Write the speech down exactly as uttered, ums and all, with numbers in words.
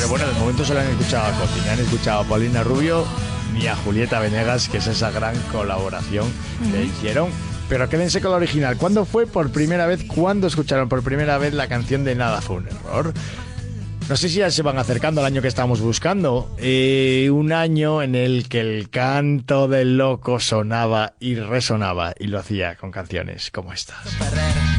bueno, de momento solo han escuchado a Coti, no han escuchado a Paulina Rubio ni a Julieta Venegas, que es esa gran colaboración uh-huh. que hicieron. Pero quédense con la original. ¿Cuándo fue por primera vez, cuándo escucharon por primera vez la canción de Nada fue un error? No sé si ya se van acercando al año que estamos buscando. Eh, un año en el que el canto del loco sonaba y resonaba, y lo hacía con canciones como esta.